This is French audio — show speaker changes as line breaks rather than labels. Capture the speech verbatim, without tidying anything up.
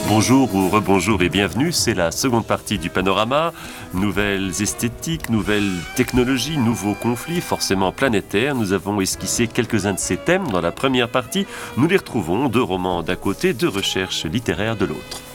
Bonjour ou rebonjour et bienvenue, c'est la seconde partie du panorama. Nouvelles esthétiques, nouvelles technologies, nouveaux conflits, forcément planétaires. Nous avons esquissé quelques-uns de ces thèmes dans la première partie. Nous les retrouvons, deux romans d'un côté, deux recherches littéraires de l'autre.